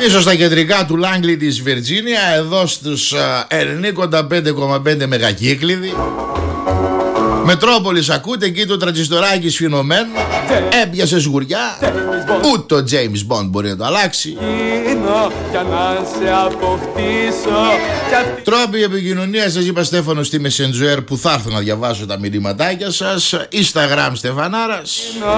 Ίσως στα κεντρικά του Λάγκλι της Βιρτζίνια, εδώ στους Ελνίκοντα 5,5 μεγακύκλιδη. Μετρόπολης ακούτε, εκεί το τρανζιστοράκι σφινωμένο. Έπιασε σγουριά. Ούτε ο James Bond μπορεί να το αλλάξει. Τρόποι επικοινωνίας, σας είπα Στέφανο στη Messenger, που θα έρθω να διαβάσω τα μηνύματάκια σας. Instagram Στεφανάρας.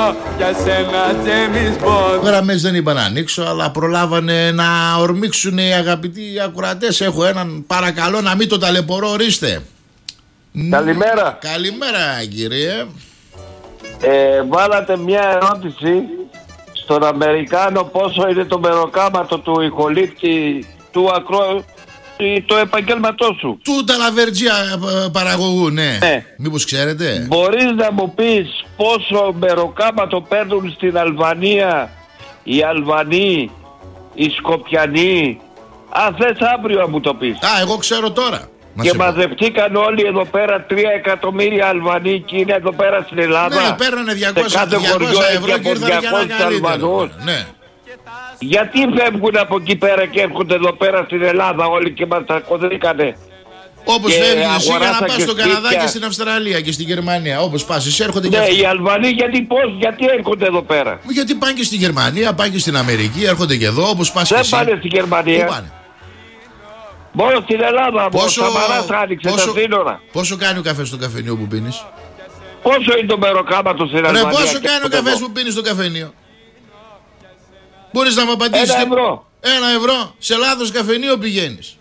Γραμμές δεν είπα να ανοίξω, αλλά προλάβανε να ορμήξουν οι αγαπητοί ακροατές. Έχω έναν, παρακαλώ να μην το ταλαιπωρώ, ορίστε. Καλημέρα. Καλημέρα κύριε. Βάλατε μια ερώτηση στον Αμερικάνο πόσο είναι το μεροκάματο του ηχολήπτη του το επαγγέλματό σου. Του ταλαβερτζία παραγωγού, ναι. Μήπως ξέρετε. Μπορείς να μου πεις πόσο μεροκάματο παίρνουν στην Αλβανία οι Αλβανοί, οι Σκοπιανοί? Αν θες αύριο να μου το πεις. Εγώ ξέρω τώρα. Και μαζευτήκαν όλοι εδώ πέρα 3 εκατομμύρια Αλβανοί και είναι εδώ πέρα στην Ελλάδα. Ναι, παίρνανε 200 ευρώ και ήρθαν για ένα καλύτερο. Ναι. Γιατί φεύγουν από εκεί πέρα και έρχονται εδώ πέρα στην Ελλάδα όλοι και μας τα κοδρίκανε? Όπως φεύγεις εσύ για να πας στον Καναδά και στην Αυστραλία και στη Γερμανία. Όπως πας εσύ έρχονται και αυτοί. Ναι, οι Αλβανοί γιατί έρχονται εδώ πέρα? Γιατί πάνε και στη Γερμανία, πάνε και στην Αμερική, έρχονται και εδώ όπως πας και εσύ. Δεν πάνε στη Γερμανία. Πού πάνε? Μόνο στην Ελλάδα, πόσο άνοιξε τα σύνορα. Πόσο κάνει ο καφές στο καφενείο που πίνεις? Πόσο είναι το μεροκάματο στην Αλβανία? Πόσο κάνει ο καφές που πίνεις στο καφενείο? Μπορείς να μου απαντήσεις? 1 ευρώ. 1 ευρώ. Σε λάθος καφενείο πηγαίνεις.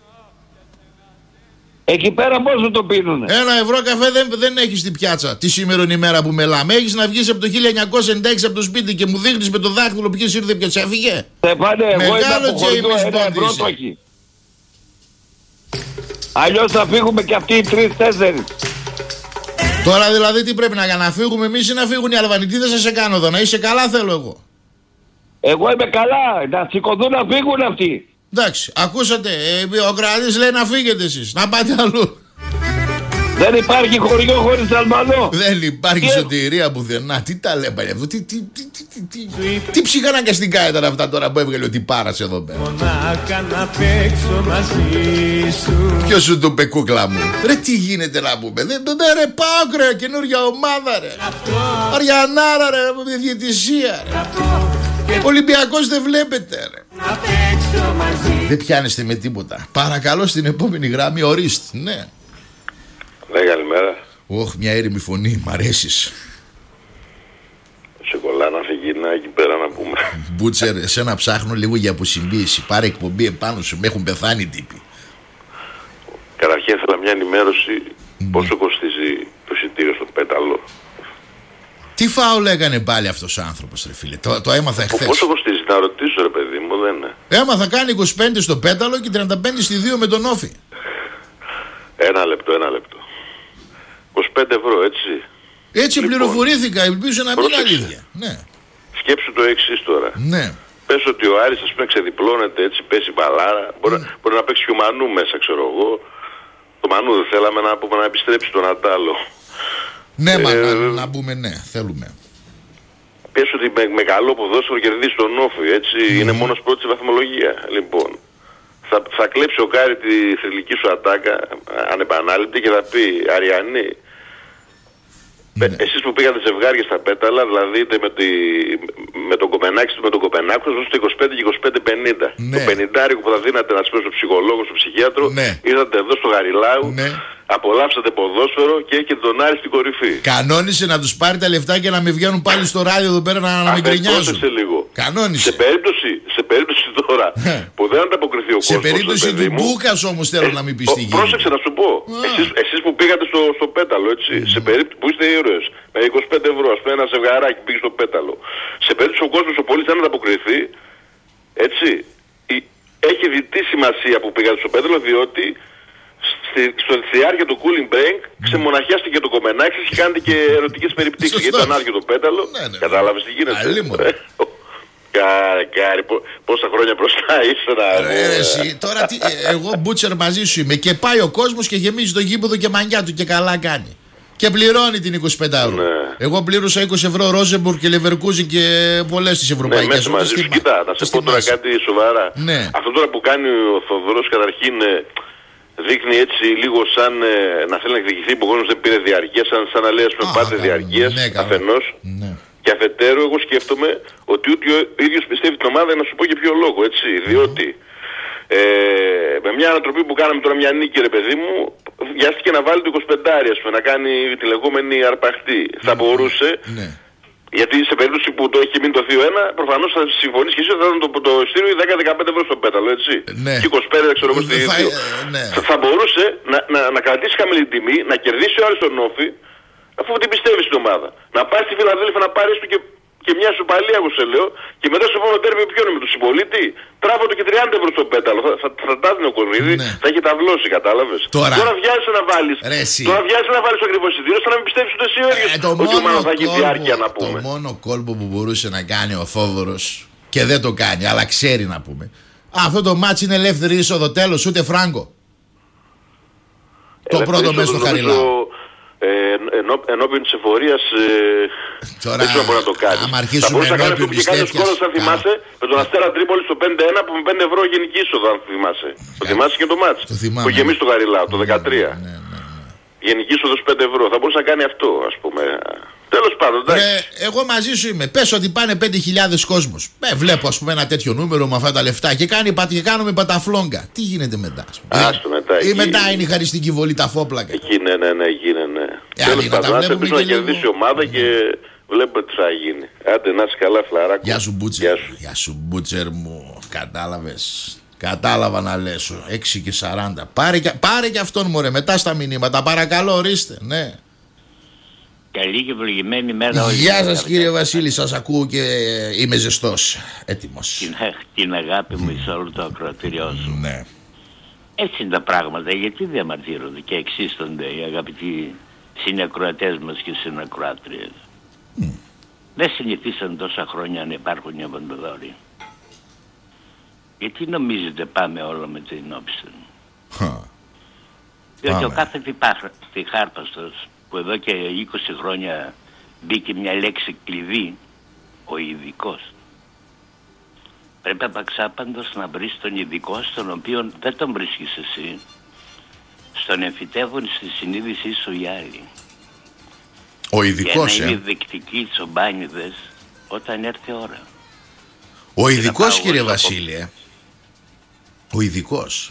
Εκεί πέρα πόσο το πίνουνε? 1 ευρώ καφέ δεν έχεις στην πιάτσα τη σήμερον ημέρα που μελάμε. Έχεις να βγεις από το 1996 από το σπίτι και μου δείχνεις με το δάχτυλο ποιος ήρθε, ποιος έφυγε. Μεγάλο James Bond είσαι. Αλλιώς θα φύγουμε και αυτοί οι 3-4. Τώρα δηλαδή τι πρέπει να κάνουμε? Να φύγουμε εμείς ή να φύγουν οι Αλβανοί? Τι δεν σας κάνω εδώ? Να είσαι καλά θέλω εγώ. Εγώ είμαι καλά. Να σηκωθούν να φύγουν αυτοί. Εντάξει, ακούσατε, ο κρατής λέει να φύγετε εσείς, να πάτε αλλού. Δεν υπάρχει χωριό χωρίς Αλβανό. Δεν υπάρχει σωτηρία πουθενά. Τι τα λέμε αυτό? Τι ψυχαναγκαστικά ήταν αυτά τώρα που έβγαλε ότι πάρασε εδώ πέρα? Ποιος σου το είπε κούκλα μου? Ρε τι γίνεται να πούμε? Ρε πάω ρε, καινούργια ομάδα ρε. Αριανάρα ρε, διαιτησία ρε. Ολυμπιακός δεν βλέπετε ρε. Δεν πιάνεστε με τίποτα. Παρακαλώ στην επόμενη γραμμή, ορίστε. Ναι. Ναι, καλημέρα. Μια έρημη φωνή, μ' αρέσεις. Σε κολλά να φύγει εκεί πέρα να πούμε. Μπούτσερ, εσένα ψάχνω λίγο για αποσυμπίεση. Πάρε εκπομπή επάνω σου, με έχουν πεθάνει τύποι. Καταρχήν ήθελα μια ενημέρωση. Πόσο κοστίζει το εισιτήριο στο Πέταλο? Τι φάουλ έκανε πάλι αυτός ο άνθρωπος ρε φίλε? Το έμαθα εχθές. Πόσο κοστίζει να ρωτήσω ρε παιδί μου? Δεν είναι. Έμαθα κάνει 25 στο Πέταλο και 35 στη 2 με τον Όφη. Ένα λεπτό. 25 ευρώ, έτσι. Έτσι λοιπόν, πληροφορήθηκα, ελπίζω να μην είναι αλήθεια. Ναι. Σκέψου το εξής τώρα. Ναι. Πες ότι ο Άρης ας πούμε ξεδιπλώνεται, έτσι πέσει μπαλάρα. Μπορεί να παίξει και ο Μανού μέσα, ξέρω εγώ. Το Μανού δεν θέλαμε να πούμε να επιστρέψει τον Ατάλο. Ναι, να πούμε ναι, θέλουμε. Πες ότι με καλό ποδόσφαιρο κερδίσει τον Όφη, έτσι. Είναι μόνος πρώτη στη βαθμολογία. Λοιπόν, θα κλέψει ο Κάρι τη θρυλική σου ατάκα ανεπανάληπτη και θα πει Αριανή. Ναι. Εσείς που πήγατε ζευγάρια στα Πέταλα, δηλαδή είτε με τον Κοπενάκη είτε με τον Κοπενάκο, δώσετε 25 και 25-50. Ναι. Το 50 που θα δίνατε να σπέσω στο ψυχολόγο, στο ψυχίατρο, ναι. Ήρθατε εδώ στο Γαριλάου, ναι. Απολαύσατε ποδόσφαιρο και έχετε τον Άρη στην κορυφή. Κανόνισε να τους πάρει τα λεφτά και να μην βγαίνουν πάλι στο ράδιο εδώ πέρα να με γκρινιάζουν. Κανόνισε. Σε περίπτωση τώρα που δεν ανταποκριθεί ο κόσμος. Σε περίπτωση του Μπούκας όμως θέλω να μην πεις τι γίνεται. Πρόσεξε να σου πω. Εσείς που πήγατε στο Πέταλο, έτσι. Σε περίπτωση που είστε ήρωες, με 25 ευρώ, ας πούμε ένα ζευγαράκι πήγε στο Πέταλο. Σε περίπτωση ο κόσμος ο πολίτης δεν ανταποκριθεί, έτσι. Έχει διτή σημασία που πήγατε στο Πέταλο, διότι στη διάρκεια του cooling break ξεμοναχιάστηκε το Κομμενάκη και κάνετε και ερωτικές περιπτύξεις. Γιατί ήταν άδειο το Πέταλο. Κατάλαβες τι γίνεται? Κάρι, πόσα χρόνια μπροστά ήσουν. Τώρα εγώ Μπούτσερ μαζί σου είμαι. Και πάει ο κόσμος και γεμίζει το γήπεδο και μανιά του και καλά κάνει. Και πληρώνει την 25 ευρώ. Εγώ πλήρωσα 20 ευρώ Ρόζεμπουργκ και Λεβερκούζεν και πολλές τις ευρωπαϊκές. Ναι, μαζί σου. Κοίτα, να σε πω τώρα κάτι σοβαρά. Ναι. Αυτό τώρα που κάνει ο Θοδωρός καταρχήν δείχνει έτσι λίγο σαν να θέλει να εκδικηθεί που ο κόσμος δεν πήρε διαρκεία, σαν να λέει ας πούμε πάτε διαρκείας αφενός. Ναι. Και αφετέρου εγώ σκέφτομαι ότι ούτε ο ίδιος πιστεύει την ομάδα, να σου πω και ποιο λόγο, έτσι. Διότι με μια ανατροπή που κάναμε τώρα μια νίκη ρε παιδί μου, βιάστηκε να βάλει το 25 ας πούμε, να κάνει τη λεγόμενη αρπαχτή. Θα μπορούσε, γιατί σε περίπτωση που το έχει μείνει το 2-1, προφανώς θα συμφωνήσει και εσύ ότι θα ήταν το ειστήριο 10-15 ευρώ στο πέταλο, έτσι. Ναι. Και 25 δεν ξέρω εγώ στη θα μπορούσε να κρατήσει χαμηλή τιμή, να κερδίσει ο άλλος τον Όφη, αφού την πιστεύει στην ομάδα. Να πάει στη Φιλαδέλφια να πάρει του και μια σουπαλία, εγώ σε λέω, και μετά στο επόμενο τέρμι ποιον με τον συμπολίτη, τράβω το και 30 ευρώ στο πέταλο. Θα τα δίνει ο Κορνίδη, θα έχει ταυλώσει, κατάλαβες. Τώρα βιάζεσαι να βάλεις. Τώρα βιάζεσαι να βάλεις το ακριβώς εισιτήριο, ώστε να μην πιστεύεις ούτε εσύ ο ίδιος ότι ο Μάνο θα έχει διάρκεια να πούμε. Το μόνο κόλπο που μπορούσε να κάνει ο Θόδωρος, και δεν το κάνει, αλλά ξέρει να πούμε. Αυτό το μάτς είναι ελεύθερη είσοδο, τέλος, ούτε φράγκο. Το πρώτο μέσα στο Χαριλάου. Ενώπιον της εφορίας δεν ξέρω να μπορεί να το κάνει. Θα μπορούσε να κάνει αυτό που είχε κάνει ο Σκόρας, αν θυμάσαι, με τον Αστέρα Τρίπολη στο 5-1 που με 5 ευρώ γενική είσοδο, αν θυμάσαι. Το θυμάσαι και το μάτς που είχε εμείς στο Γαριλάου το 13. Γενική είσοδος 5 ευρώ. Θα μπορούσε να κάνει αυτό, ας πούμε. Τέλος πάντων, εντάξει. Εγώ μαζί σου είμαι. Πες ότι πάνε 5.000 κόσμος. Βλέπω ας πούμε ένα τέτοιο νούμερο με αυτά τα λεφτά και κάνουμε παταφλόγκα. Τι γίνεται μετά, ας πούμε. Άστο μετά. Ή μετά είναι η χαριστική βολή, τα φόπλακα. Εκεί ναι, γίνεται. Τέλος πάντων, ας ελπίσουμε να κερδίσει η ομάδα και βλέπουμε τι θα γίνει. Άντε να είσαι καλά, Φλαράκο. Γεια σου, Μπούτσερ. Γεια σου, Μπούτσερ μου. Κατάλαβες. Κατάλαβα να λες. 6 και 40. Πάρε και αυτόν μωρέ. Μετά στα μηνύματα. Παρακαλώ, ορίστε. Ναι. Καλή και ευλογημένη μέρα όλοι. Γεια σας κύριε Βασίλη, σας ακούω και είμαι ζεστός, έτοιμος. Την αγάπη μου εις όλο το ακροατήριό σου. Ναι. Έτσι είναι τα πράγματα, γιατί διαμαρτύρονται και εξίστονται οι αγαπητοί συνακροατές μας και συνακροάτριες. Δεν συνηθίσαν τόσα χρόνια να υπάρχουν οι Αβαντοδόροι. Γιατί νομίζετε πάμε όλο με την όψη. Διότι ο κάθε τυχάρπαστος που εδώ και 20 χρόνια μπήκε μια λέξη κλειδί, ο ειδικός. Πρέπει απαξάπαντος να βρεις τον ειδικό, στον οποίο δεν τον βρίσκεις εσύ, στον εμφυτεύουν στη συνείδησή σου οι άλλοι. Ο ειδικός, για να είναι δεκτικοί τσομπάνιδες όταν έρθει ώρα. Ο ειδικός, κύριε Βασίλη, ο ειδικός.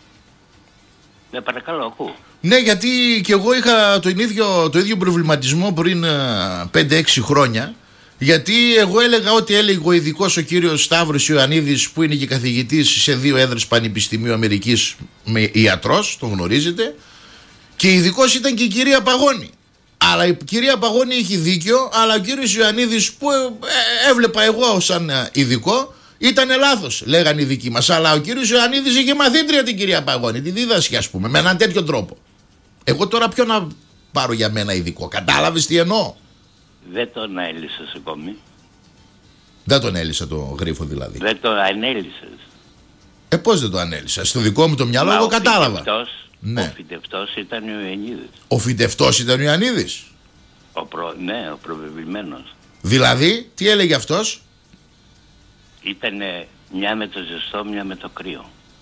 Ναι, παρακαλώ, ακούω. Ναι, γιατί και εγώ είχα το ίδιο προβληματισμό πριν 5-6 χρόνια. Γιατί εγώ έλεγα ότι έλεγε ο ειδικός ο κύριος Σταύρος Ιωαννίδης, που είναι και καθηγητής σε 2 έδρες Πανεπιστημίου Αμερικής με ιατρός, τον γνωρίζετε. Και ειδικός ήταν και η κυρία Παγώνη. Αλλά η κυρία Παγώνη έχει δίκιο, αλλά ο κύριος Ιωαννίδης που έβλεπα εγώ σαν ειδικό ήταν λάθος, λέγανε οι δικοί μας. Αλλά ο κύριος Ιωαννίδης είχε μαθήτρια την κυρία Παγώνη, τη δίδασκε ας πούμε, με έναν τέτοιο τρόπο. Εγώ τώρα ποιο να πάρω για μένα ειδικό, κατάλαβες τι εννοώ. Δεν τον έλυσες ακόμη. Δεν τον έλυσα το γρίφο δηλαδή. Δεν το ανέλυσες. Πώς δεν το ανέλυσα, στο δικό μου το μυαλό εγώ κατάλαβα. Ναι. Ο φυτευτός ήταν ο Ιωαννίδης. Ο φυτευτός ήταν ο Ιωαννίδης. Ναι, ο προβεβλημένος. Δηλαδή, τι έλεγε αυτός? Ήτανε μια με το ζεστό, μια με το κρύο.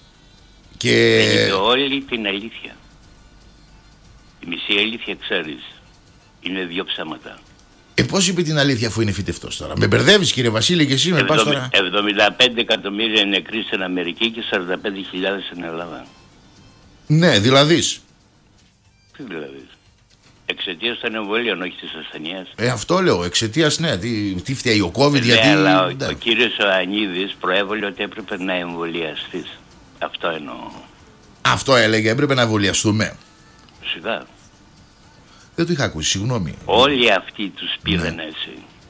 Και είπε όλη την αλήθεια. Η μισή αλήθεια ξέρεις. Είναι 2 ψέματα. Πώς είπε την αλήθεια αφού είναι φυτευτός τώρα? Με μπερδεύεις κύριε Βασίλη και εσύ με πας τώρα. 75 εκατομμύρια νεκροί στην Αμερική και 45.000 στην Ελλάδα. Ναι, δηλαδή. Τι δηλαδή? Εξαιτίας των εμβολίων, όχι της ασθενείας. Αυτό λέω, εξαιτίας, ναι. Τι φταίει ο COVID, γιατί. Αλλά ο κύριος Ιωαννίδης προέβολε ότι έπρεπε να εμβολιαστείς. Αυτό εννοώ. Αυτό έλεγε, έπρεπε να εμβολιαστούμε. Σιγά. Δεν το είχα ακούσει, συγγνώμη. Όλοι αυτοί τους πήραν έτσι.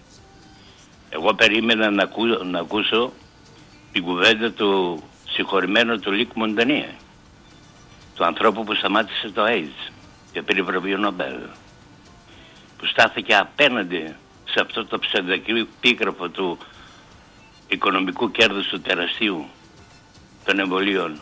Εγώ περίμενα να ακούσω την κουβέντα του συγχωρημένου του Λίκ Μοντανία, του ανθρώπου που σταμάτησε το AIDS και πήρε βραβείο Νομπέλ, που στάθηκε απέναντι σε αυτό το ψευδεπίγραφο του οικονομικού κέρδους του τεραστίου των εμβολίων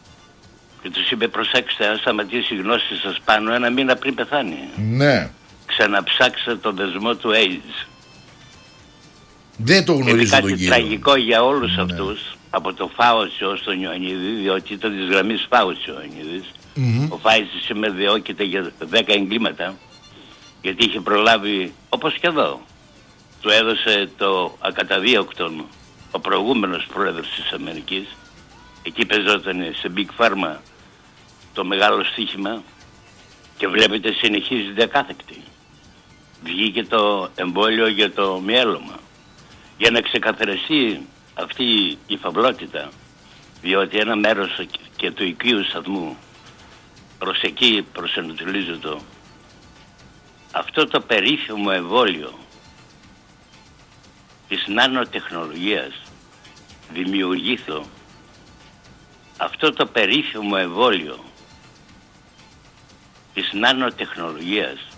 και τους είπε προσέξτε, αν σταματήσει η γνώση σας πάνω 1 μήνα πριν πεθάνει. Ναι. ξαναψάξα το δεσμό του AIDS. Δεν το γνωρίζω τον κύριο. Είναι κάτι τραγικό για όλους αυτούς, από το Φάουτσιο στον Ιωαννίδη, διότι ήταν της γραμμής Φάουτσιο ο Ιωαννίδης. Ο Φάουτσιος σήμερα διώκεται για 10 εγκλήματα, γιατί είχε προλάβει, όπως και εδώ, του έδωσε το ακαταδίωκτον ο προηγούμενος πρόεδρος της Αμερικής. Εκεί παίζονταν σε Big Pharma το μεγάλο στοίχημα και βλέπετε συνεχίζεται ακάθεκτη. Βγήκε το εμβόλιο για το μυέλωμα. Για να ξεκαθαριστεί αυτή η φαυλότητα, διότι ένα μέρος και του οικείου σταθμού προς εκεί προσανατολίζεται, αυτό το περίφημο εμβόλιο της νανοτεχνολογίας δημιουργήθη, αυτό το περίφημο εμβόλιο της νανοτεχνολογίας